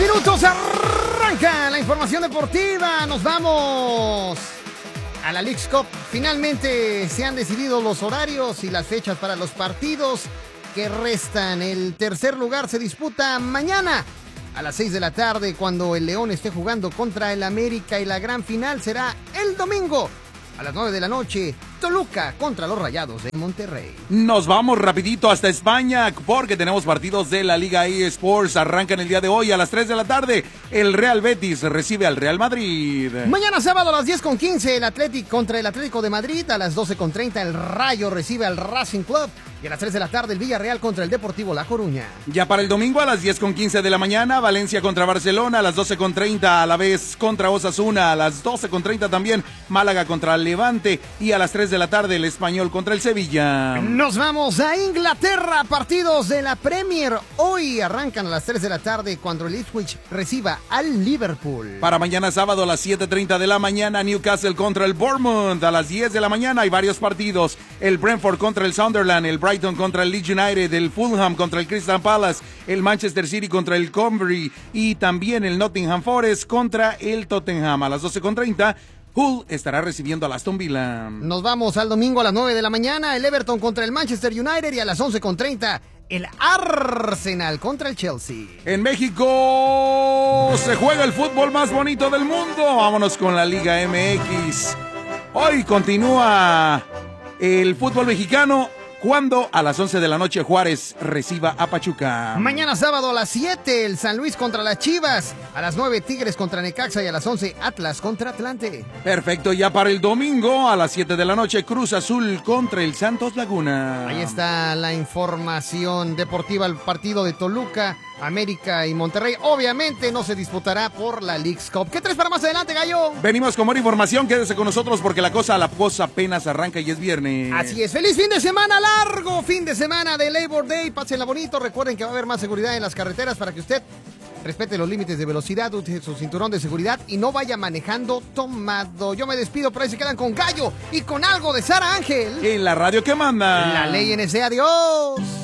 minutos arranca la información deportiva. Nos vamos a la Leagues Cup. Finalmente se han decidido los horarios y las fechas para los partidos que restan. El tercer lugar se disputa mañana a las 6 de la tarde cuando el León esté jugando contra el América, y la gran final será el domingo a las 9 de la noche, Toluca contra los Rayados de Monterrey. Nos vamos rapidito hasta España porque tenemos partidos de la Liga eSports. Arrancan el día de hoy a las 3 de la tarde. El Real Betis recibe al Real Madrid. Mañana sábado a las 10:15 el Athletic contra el Atlético de Madrid. A las 12:30 el Rayo recibe al Racing Club. Y a las 3 de la tarde el Villarreal contra el Deportivo La Coruña. Ya para el domingo a las 10:15 de la mañana, Valencia contra Barcelona. A las 12:30 Alavés contra Osasuna. A las 12:30 también Málaga contra Levante. Y a las 3 de la tarde el Español contra el Sevilla. Nos vamos a Inglaterra. Partidos de la Premier. Hoy arrancan a las 3 de la tarde cuando el Ipswich reciba al Liverpool. Para mañana sábado a las 7:30 de la mañana, Newcastle contra el Bournemouth. A las 10 de la mañana hay varios partidos. El Brentford contra el Sunderland, el Brighton contra el Leeds United, el Fulham contra el Crystal Palace, el Manchester City contra el Coventry y también el Nottingham Forest contra el Tottenham. A las 12:30 Hull estará recibiendo al Aston Villa. Nos vamos al domingo a las 9 de la mañana, el Everton contra el Manchester United, y a las 11:30 el Arsenal contra el Chelsea. En México se juega el fútbol más bonito del mundo. Vámonos con la Liga MX. Hoy continúa el fútbol mexicano cuando a las 11 de la noche Juárez reciba a Pachuca. Mañana sábado a las 7 el San Luis contra las Chivas, a las 9 Tigres contra Necaxa y a las 11 Atlas contra Atlante. Perfecto, ya para el domingo a las 7 de la noche Cruz Azul contra el Santos Laguna. Ahí está la información deportiva, el partido de Toluca, América y Monterrey. Obviamente no se disputará por la Leagues Cup. ¿Qué traes para más adelante, Gallo? Venimos con más información, quédese con nosotros porque la cosa apenas arranca y es viernes. Así es, feliz fin de semana, largo fin de semana de Labor Day, pásenla bonito, recuerden que va a haber más seguridad en las carreteras para que usted respete los límites de velocidad, use su cinturón de seguridad y no vaya manejando tomado. Yo me despido, por ahí se quedan con Gallo y con algo de Sara Ángel. En la radio que manda. La ley NC, adiós.